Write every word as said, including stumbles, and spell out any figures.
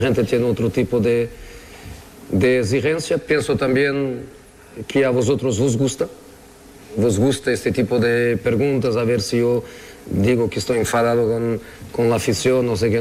gente tiene otro tipo de, de exigencia. Pienso también que a vosotros os gusta, vos gusta este tipo de preguntas, a ver si yo digo que estoy enfadado con, con la afición, no sé qué.